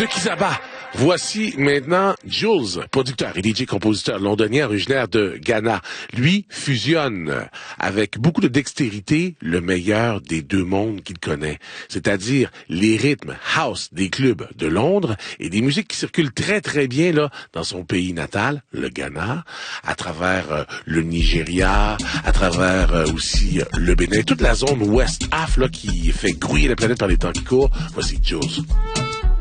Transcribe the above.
de Kizaba. Voici maintenant Jules, producteur et DJ-compositeur londonien originaire de Ghana. Lui fusionne avec beaucoup de dextérité le meilleur des deux mondes qu'il connaît, c'est-à-dire les rythmes house des clubs de Londres et des musiques qui circulent très très bien là dans son pays natal, le Ghana, à travers le Nigeria, à travers aussi le Bénin, toute la zone West Af là qui fait grouiller la planète par les temps qui courent. Voici Jules.